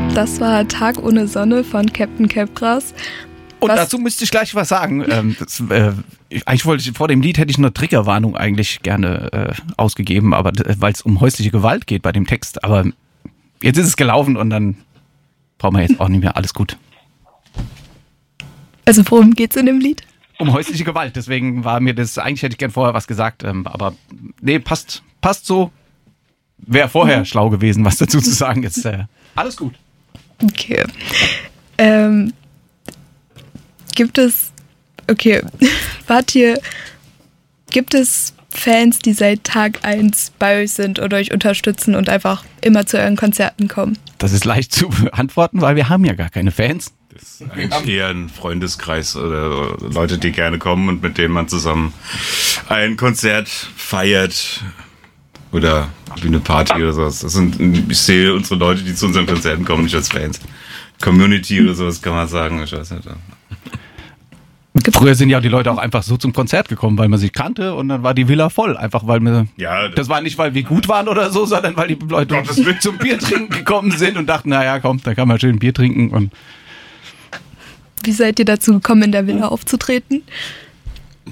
Das war Tag ohne Sonne von Captain Capgras. Und dazu müsste ich gleich was sagen. Vor dem Lied hätte ich eine Triggerwarnung eigentlich gerne ausgegeben, aber weil es um häusliche Gewalt geht bei dem Text. Aber jetzt ist es gelaufen und dann brauchen wir jetzt auch nicht mehr. Alles gut. Also worum geht's in dem Lied? Um häusliche Gewalt. Deswegen war mir das, eigentlich hätte ich gern vorher was gesagt, aber nee, passt so. Wäre vorher schlau gewesen, was dazu zu sagen ist. Alles gut. Okay. Gibt es Fans, die seit Tag 1 bei euch sind oder euch unterstützen und einfach immer zu euren Konzerten kommen? Das ist leicht zu beantworten, weil wir haben ja gar keine Fans. Das ist eigentlich eher ein Freundeskreis oder Leute, die gerne kommen und mit denen man zusammen ein Konzert feiert oder wie eine Party oder sowas. Ich sehe unsere Leute, die zu unseren Konzerten kommen, nicht als Fans. Community oder sowas kann man sagen, ich weiß nicht. Früher sind ja die Leute auch einfach so zum Konzert gekommen, weil man sich kannte und dann war die Villa voll. Einfach weil wir. Ja, das war nicht, weil wir gut waren oder so, sondern weil die Leute zum Bier trinken gekommen sind und dachten, naja, komm, da kann man schön Bier trinken. Und wie seid ihr dazu gekommen, in der Villa aufzutreten?